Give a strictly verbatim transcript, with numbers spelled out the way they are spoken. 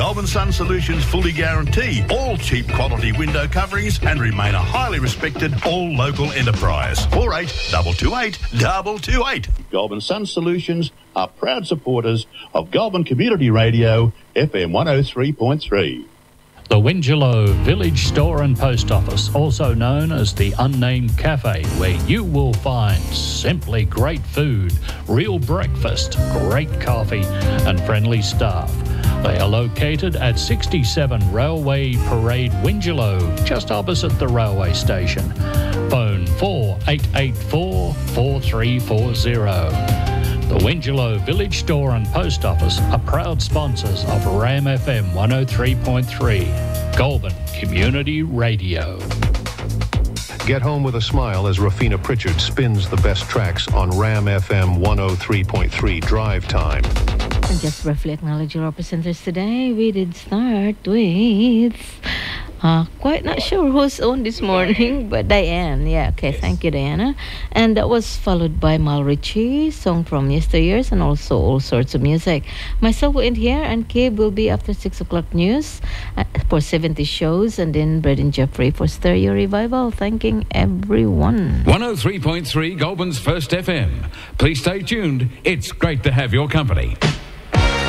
Goulburn Sun Solutions fully guarantee all cheap quality window coverings and remain a highly respected all local enterprise. four eight two two eight two two eight. Goulburn Sun Solutions are proud supporters of Goulburn Community Radio, F M one oh three point three. The Wingelow Village Store and Post Office, also known as the Unnamed Cafe, where you will find simply great food, real breakfast, great coffee and friendly staff. They are located at sixty-seven Railway Parade, Wingelow, just opposite the railway station. Phone four eight eight four, four three four zero. The Wingelow Village Store and Post Office are proud sponsors of Ram F M one oh three point three, Goulburn Community Radio. Get home with a smile as Rafina Pritchard spins the best tracks on Ram F M one oh three point three Drive Time. And just briefly acknowledge your presenters today. We did start with... Uh, quite not sure who's on this morning, but Diane. Yeah, okay, yes. Thank you, Diana. And that was followed by Mal Ritchie, song from yesteryears, and also all sorts of music. Myself will end here, and Kib will be after six o'clock news uh, for seventy shows, and then Brad and Jeffrey for Stereo Revival. Thanking everyone. one oh three point three, Goulburn's First F M. Please stay tuned. It's great to have your company.